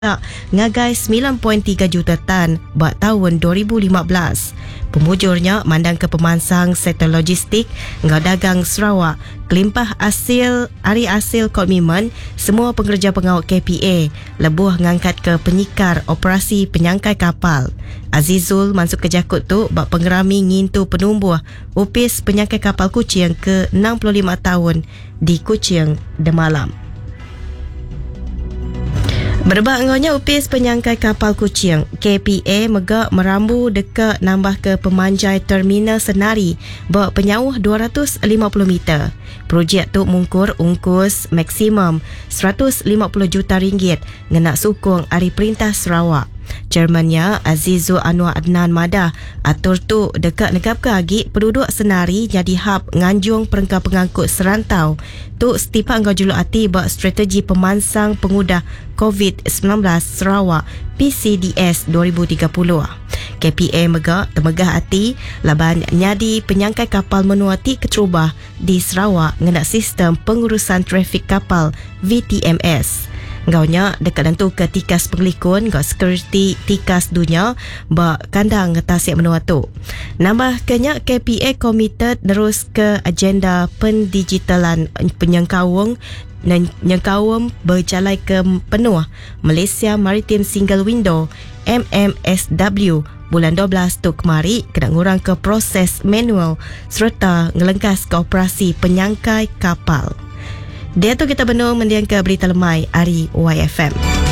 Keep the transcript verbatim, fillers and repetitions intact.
ngagai sembilan perpuluhan tiga juta tan buat tahun dua ribu lima belas. Pemujurnya mandang ke pemansang sektor logistik ngau dagang Sarawak kelimpah hasil hari hasil komitmen semua pengerja pengawal K P A lebuh ngangkat ke penyikar operasi penyangkai kapal. Azizul masuk ke jakut tu bak pengerami ngintu penumbuh upis penyangkai kapal Kuching ke enam puluh lima tahun di Kuching Demalam. Berbak ngaunya upis penyangkai kapal Kuching, K P A megak merambu dekat nambah ke pemanjai terminal Senari bawa penyauh dua ratus lima puluh meter. Projek tu mungkur ungkus maksimum seratus lima puluh juta ringgit ngena sukung Ari Perintah Sarawak. Chairmannya Azizul Anwar Adnan Madah atur tu dekat negap ke agi penduduk Senari jadi hub nganjung perengkau pengangkut serantau tu setipak ngau juluk hati bak strategi pemansang pengudah COVID sembilan belas Sarawak P C D S dua ribu tiga puluh. K P A megak temegah hati laban nyadi penyangkai kapal menuati keterubah di Sarawak ngena sistem pengurusan trafik kapal V T M S. Ngaunya dekat tentu ke tikas pengelikun ngau security tikas dunia bak kandang ngetasiak menua tu. Nambah kenyak K P A committed terus ke agenda pendigitalan penyengkawung dan nyengkawum berjalai ke penuh Malaysia Maritime Single Window M M S W bulan dua belas tu kemari kena ngurang ke proses manual serta ngelengkas ke operasi penyangkai kapal. Dia tu kita benung mendiang ke berita lemai Ari Y F M.